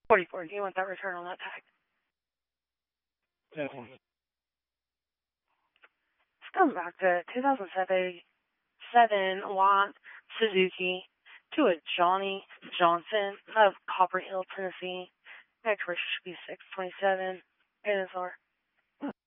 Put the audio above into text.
44. Do you want that return on that tag? Definitely. This comes back to 2007 Watt Suzuki to a Johnny Johnson of Copper Hill, Tennessee. Next race should be 627. And it's our